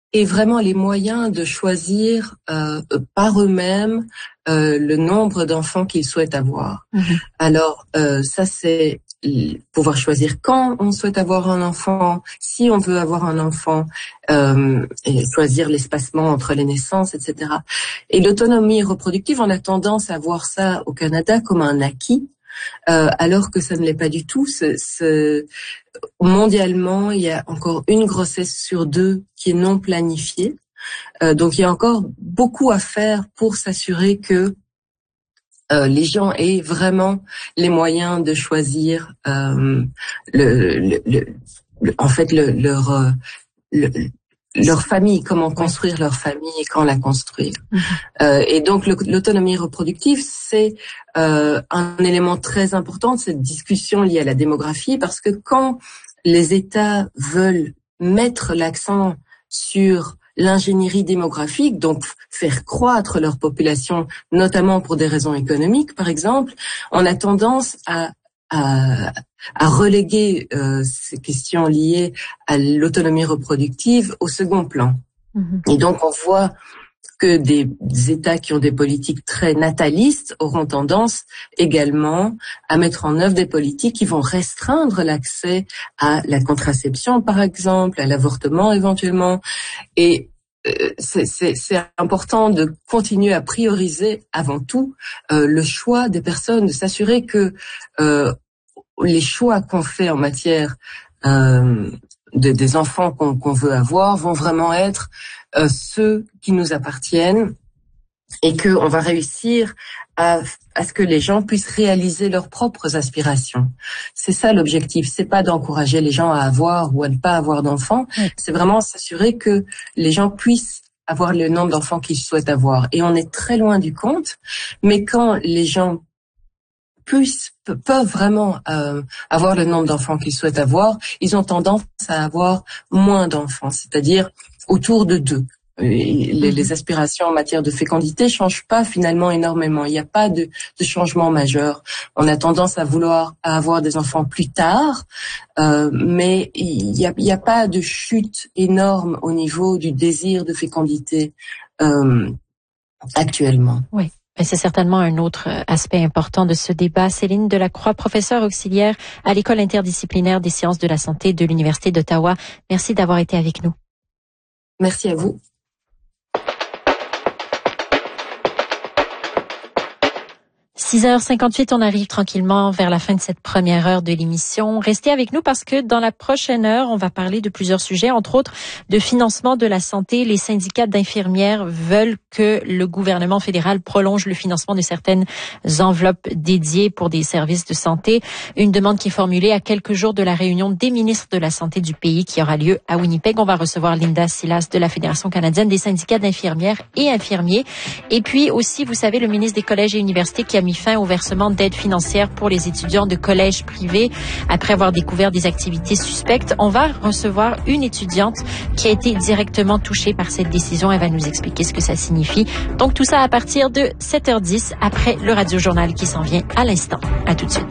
aient vraiment les moyens de choisir par eux-mêmes le nombre d'enfants qu'ils souhaitent avoir. Alors ça c'est pouvoir choisir quand on souhaite avoir un enfant, si on veut avoir un enfant, et choisir l'espacement entre les naissances, etc. Et l'autonomie reproductive, on a tendance à voir ça au Canada comme un acquis, alors que ça ne l'est pas du tout. Mondialement, il y a encore une grossesse sur 2 qui est non planifiée. Donc il y a encore beaucoup à faire pour s'assurer que les gens aient vraiment les moyens de choisir leur famille, comment construire leur famille et quand la construire. Et donc l'autonomie reproductive, c'est un élément très important de cette discussion liée à la démographie, parce que quand les États veulent mettre l'accent sur l'ingénierie démographique, donc faire croître leur population, notamment pour des raisons économiques, par exemple, on a tendance à reléguer ces questions liées à l'autonomie reproductive au second plan. Et donc on voit que des États qui ont des politiques très natalistes auront tendance également à mettre en œuvre des politiques qui vont restreindre l'accès à la contraception, par exemple, à l'avortement éventuellement. Et c'est important de continuer à prioriser avant tout le choix des personnes, de s'assurer que les choix qu'on fait en matière des enfants qu'on veut avoir vont vraiment être ceux qui nous appartiennent, et qu'on va réussir à ce que les gens puissent réaliser leurs propres aspirations. C'est ça l'objectif. C'est pas d'encourager les gens à avoir ou à ne pas avoir d'enfants. C'est vraiment s'assurer que les gens puissent avoir le nombre d'enfants qu'ils souhaitent avoir. Et on est très loin du compte. Mais quand les gens peuvent vraiment avoir le nombre d'enfants qu'ils souhaitent avoir, ils ont tendance à avoir moins d'enfants, c'est-à-dire autour de 2. Les aspirations en matière de fécondité changent pas finalement énormément. Il n'y a pas de changement majeur. On a tendance à vouloir avoir des enfants plus tard, mais il y a pas de chute énorme au niveau du désir de fécondité actuellement. Oui. C'est certainement un autre aspect important de ce débat. Céline Delacroix, professeure auxiliaire à l'École interdisciplinaire des sciences de la santé de l'Université d'Ottawa. Merci d'avoir été avec nous. Merci à vous. 6h58, on arrive tranquillement vers la fin de cette première heure de l'émission. Restez avec nous parce que dans la prochaine heure, on va parler de plusieurs sujets, entre autres de financement de la santé. Les syndicats d'infirmières veulent que le gouvernement fédéral prolonge le financement de certaines enveloppes dédiées pour des services de santé. Une demande qui est formulée à quelques jours de la réunion des ministres de la Santé du pays qui aura lieu à Winnipeg. On va recevoir Linda Silas de la Fédération canadienne des syndicats d'infirmières et infirmiers. Et puis aussi, vous savez, le ministre des collèges et universités qui a mis fin au versement d'aide financière pour les étudiants de collèges privés après avoir découvert des activités suspectes. On va recevoir une étudiante qui a été directement touchée par cette décision. Elle va nous expliquer ce que ça signifie. Donc tout ça à partir de 7h10 après le Radio Journal qui s'en vient à l'instant. À tout de suite.